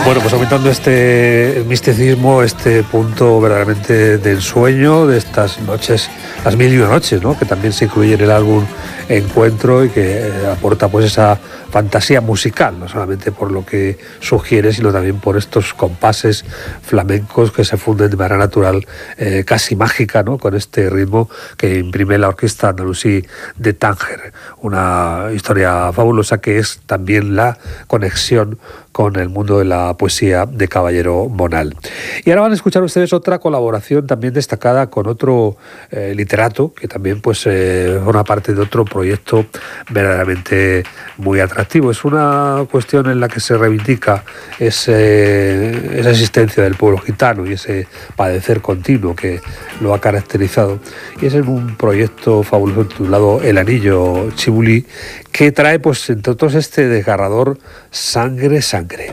Bueno, pues aumentando este misticismo, este punto verdaderamente de ensueño de estas noches, las 1001 noches, ¿no? Que también se incluye en el álbum Encuentro y que aporta pues esa fantasía musical, no solamente por lo que sugiere, sino también por estos compases flamencos que se funden de manera natural, casi mágica, ¿no? Con este ritmo que imprime la Orquesta Andalusí de Tánger. Una historia fabulosa que es también la conexión con el mundo de la poesía de Caballero Bonal. Y ahora van a escuchar ustedes otra colaboración también destacada con otro literato que también pues forma parte de otro proyecto verdaderamente muy atractivo. Es una cuestión en la que se reivindica esa existencia del pueblo gitano y ese padecer continuo que lo ha caracterizado. Y es en un proyecto fabuloso titulado El Anillo Chibulí, que trae, pues, entre otros, este desgarrador Sangre, Sangre.